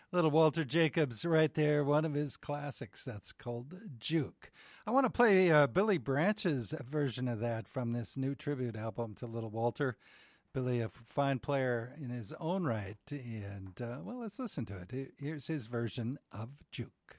Little Walter Jacobs right there, one of his classics that's called Juke. I want to play Billy Branch's version of that from this new tribute album to Little Walter. Billy, a fine player in his own right, and well, let's listen to it. Here's his version of Juke.